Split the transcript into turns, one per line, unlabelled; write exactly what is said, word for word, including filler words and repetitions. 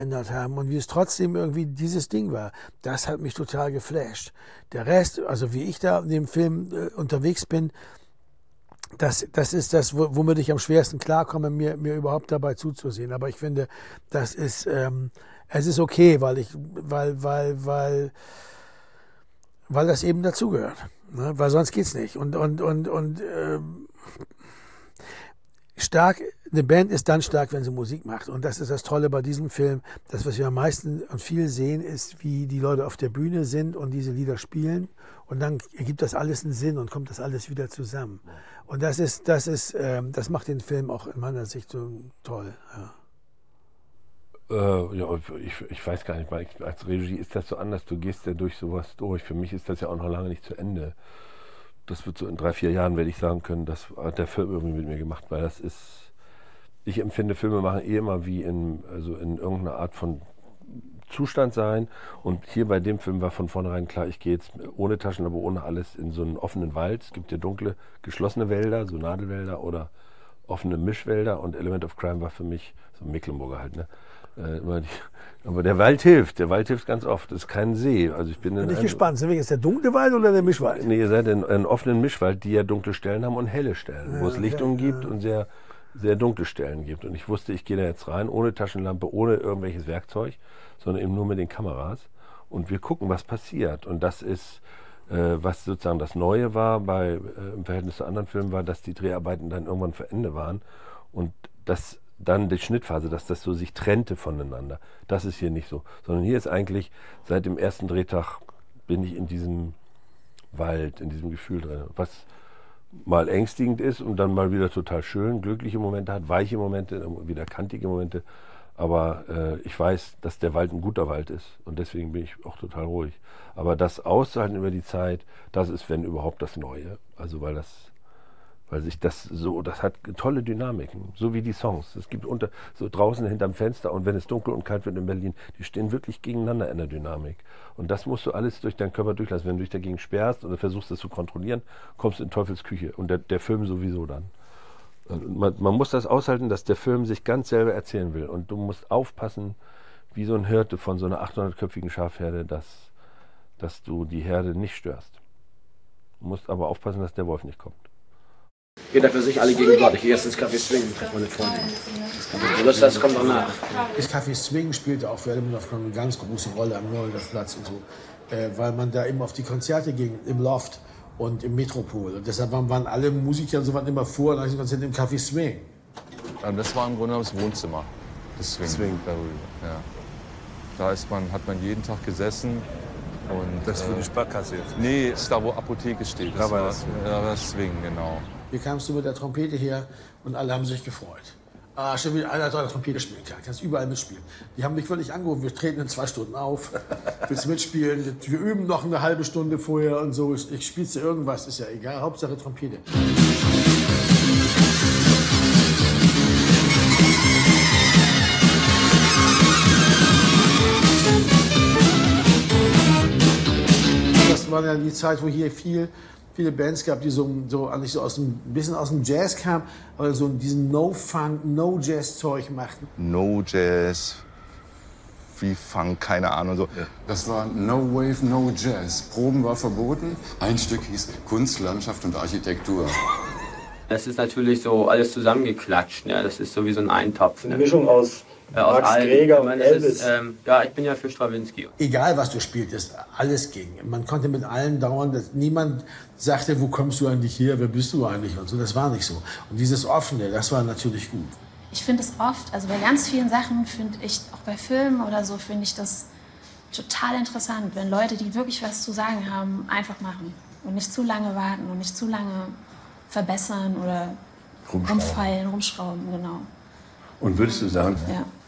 geändert haben und wie es trotzdem irgendwie dieses Ding war, das hat mich total geflasht. Der Rest, also wie ich da in dem Film äh, unterwegs bin, das, das ist das, womit ich am schwersten klarkomme, mir, mir überhaupt dabei zuzusehen. Aber ich finde, das ist, ähm, es ist okay, weil ich, weil, weil, weil, weil das eben dazugehört. Ne? Weil sonst geht's nicht. Und, und, und, und ähm, stark, eine Band ist dann stark, wenn sie Musik macht. Und das ist das Tolle bei diesem Film. Das, was wir am meisten und viel sehen, ist, wie die Leute auf der Bühne sind und diese Lieder spielen. Und dann ergibt das alles einen Sinn und kommt das alles wieder zusammen. Und das ist, das ist, ähm, das macht den Film auch in meiner Sicht so toll.
Ja, äh, ja ich, ich weiß gar nicht, weil ich, als Regie ist das so anders. Du gehst ja durch sowas durch. Für mich ist das ja auch noch lange nicht zu Ende. Das wird so in drei, vier Jahren, werde ich sagen können, das hat der Film irgendwie mit mir gemacht, weil das ist, ich empfinde Filme machen eh immer wie in, also in irgendeiner Art von Zustand sein. Und hier bei dem Film war von vornherein klar, ich gehe jetzt ohne Taschenlampe, ohne alles in so einen offenen Wald. Es gibt ja dunkle, geschlossene Wälder, so Nadelwälder oder offene Mischwälder. Und Element of Crime war für mich, so Mecklenburger halt, ne? Äh, immer die, aber der Wald hilft, der Wald hilft ganz oft. Es ist kein See. Also ich bin,
bin ich gespannt, sind wir jetzt der dunkle Wald oder der Mischwald?
Nee, ihr seid in einem offenen Mischwald, die ja dunkle Stellen haben und helle Stellen, ja, wo es Lichtungen okay, gibt ja. und sehr, sehr dunkle Stellen gibt. Und ich wusste, ich gehe da jetzt rein, ohne Taschenlampe, ohne irgendwelches Werkzeug, sondern eben nur mit den Kameras. Und wir gucken, was passiert. Und das ist, äh, was sozusagen das Neue war bei, äh, im Verhältnis zu anderen Filmen, war, dass die Dreharbeiten dann irgendwann zu Ende waren. Und das dann die Schnittphase, dass das so sich trennte voneinander. Das ist hier nicht so. Sondern hier ist eigentlich, seit dem ersten Drehtag bin ich in diesem Wald, in diesem Gefühl drin. Was mal ängstigend ist und dann mal wieder total schön, glückliche Momente hat, weiche Momente, wieder kantige Momente. Aber äh, ich weiß, dass der Wald ein guter Wald ist und deswegen bin ich auch total ruhig. Aber das auszuhalten über die Zeit, das ist, wenn überhaupt, das Neue. Also weil das Weil sich das so, das hat tolle Dynamiken, so wie die Songs. Es gibt unter, so draußen hinterm Fenster und wenn es dunkel und kalt wird in Berlin, die stehen wirklich gegeneinander in der Dynamik. Und das musst du alles durch deinen Körper durchlassen. Wenn du dich dagegen sperrst oder versuchst, das zu kontrollieren, kommst du in Teufels Küche. Und der, der Film sowieso dann. Man, man muss das aushalten, dass der Film sich ganz selber erzählen will. Und du musst aufpassen, wie so ein Hirte von so einer achthundertköpfigen Schafherde, dass, dass du die Herde nicht störst. Du musst aber aufpassen, dass der Wolf nicht kommt.
Jeder für sich, alle gegen Gott. Ich gehe jetzt ins Café Swing und treffe meine Freundin. Das, das kommt auch nach.
Das Café Swing spielte auch für Element of Crime eine ganz große Rolle am Neulendorfplatz und so. Äh, weil man da immer auf die Konzerte ging, im Loft und im Metropol. Und deshalb waren, waren alle Musiker und so waren immer vor nach dem Konzert im Café Swing.
Ja, das war im Grunde das Wohnzimmer des Swing. Swing. Darüber, ja. Da ist man, hat man jeden Tag gesessen. Und,
das ist für
äh,
die Sparkasse jetzt?
Nee, ist da, wo Apotheke steht. Das
da war
war
das,
ja, das Swing, genau.
Hier kamst du mit der Trompete her und alle haben sich gefreut. Ah, schon wieder einer, der Trompete spielen kann. Kannst überall mitspielen. Die haben mich wirklich angerufen, wir treten in zwei Stunden auf. Willst du mitspielen? Wir üben noch eine halbe Stunde vorher und so. Ich, ich spielst du irgendwas, ist ja egal. Hauptsache Trompete. Das war ja die Zeit, wo hier viel viele Bands gab, die so, so eigentlich so aus dem, ein bisschen aus dem Jazz kamen, aber so diesen No-Funk, No-Jazz-Zeug machten.
No-Jazz, wie Funk, keine Ahnung. So.
Ja. Das war No Wave, No Jazz. Proben war verboten. Ein Stück hieß Kunst, Landschaft und Architektur.
Das ist natürlich so alles zusammengeklatscht. Ne? Das ist so wie so ein Eintopf. Ne?
Eine Mischung aus
äh, aus
Max
allen.
Greger und
meine,
Elvis.
ist, ähm, ja, ich bin ja für Stravinsky.
Egal, was du spieltest, alles ging. Man konnte mit allen dauern, dass niemand sagte, wo kommst du eigentlich her, wer bist du eigentlich und so. Das war nicht so. Und dieses Offene, das war natürlich gut.
Ich finde es oft, also bei ganz vielen Sachen finde ich, auch bei Filmen oder so, finde ich das total interessant, wenn Leute, die wirklich was zu sagen haben, einfach machen und nicht zu lange warten und nicht zu lange verbessern oder rumfallen, rumschrauben, genau.
Und würdest du sagen,
ja.